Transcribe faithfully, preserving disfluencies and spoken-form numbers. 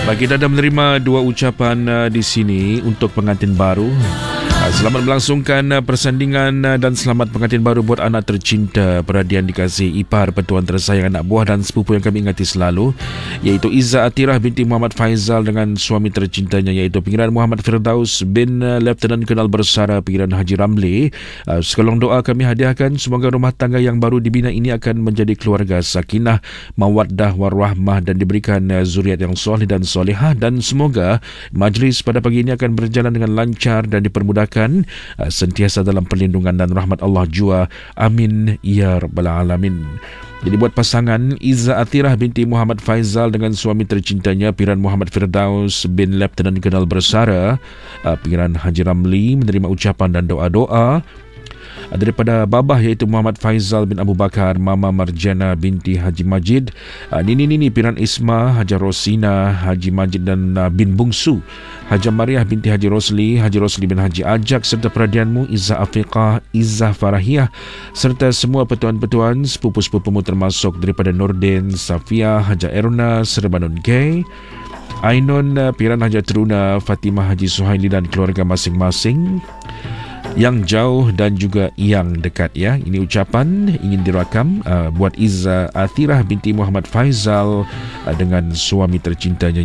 Bagi anda menerima dua ucapan uh, di sini untuk pengantin baru. Uh, selamat melangsungkan uh, persandingan uh, dan selamat pengantin baru buat anak tercinta, perhatian dikasih ipar, petuan tersayang, anak buah dan sepupu yang kami ingati selalu, iaitu Izzah Atirah binti Muhammad Faizal dengan suami tercintanya iaitu Pengiran Muhammad Firdaus bin uh, Lieutenant Kenal Bersara Pengiran Haji Ramli. Uh, sekelong doa kami hadiahkan semoga rumah tangga yang baru dibina ini akan menjadi keluarga sakinah, mawaddah, warahmah dan diberikan uh, zuriat yang soleh dan solehah, dan semoga majlis pada pagi ini akan berjalan dengan lancar dan dipermudahkan, uh, sentiasa dalam perlindungan dan rahmat Allah jua. Amin ya rabbal alamin. Jadi buat pasangan Izzah Atirah binti Muhammad Faizal dengan suami tercintanya Pengiran Muhammad Firdaus bin Lieutenant Kenal Bersara uh, Pengiran Haji Ramli menerima ucapan dan doa-doa daripada babah iaitu Muhammad Faizal bin Abu Bakar, Mama Marjana binti Haji Majid, nini-nini Pengiran Isma, Haja Rosina Haji Majid dan bin bungsu Haja Mariah binti Haji Rosli, Haji Rosli bin Haji Ajak, serta perhatianmu Izzah Afiqah, Izzah Farahiyah, serta semua petuan-petuan sepupu-sepupumu termasuk daripada Nordin, Safia, Haja Erna, Serbanun Gay, Ainun, Pengiran Haja Teruna, Fatimah Haji Suhaili dan keluarga masing-masing yang jauh dan juga yang dekat ya. Ini ucapan ingin dirakam uh, buat Izzah Atirah binti Muhammad Faizal uh, dengan suami tercintanya